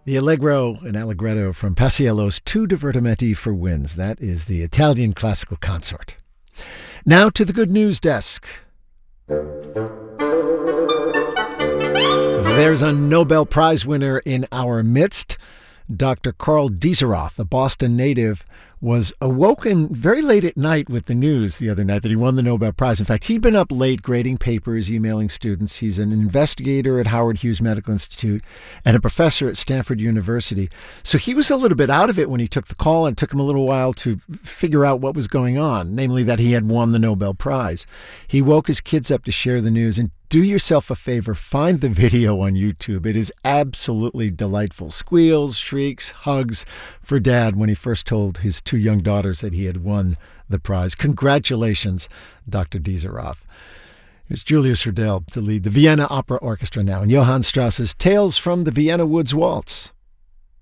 The Allegro and Allegretto from Paisiello's Tu divertimenti for winds. That is the Italian classical consort. Now to the good news desk. There's a Nobel Prize winner in our midst. Dr. Karl Dieserath, a Boston native, was awoken very late at night with the news the other night that he won the Nobel Prize. In fact, he'd been up late grading papers, emailing students. He's an investigator at Howard Hughes Medical Institute and a professor at Stanford University. So he was a little bit out of it when he took the call, and it took him a little while to figure out what was going on, namely that he had won the Nobel Prize. He woke his kids up to share the news, and do yourself a favor, find the video on YouTube. It is absolutely delightful. Squeals, shrieks, hugs for Dad when he first told his two young daughters that he had won the prize. Congratulations, Dr. Dieserath. Here's Julius Riddell to lead the Vienna Opera Orchestra now in Johann Strauss's Tales from the Vienna Woods Waltz.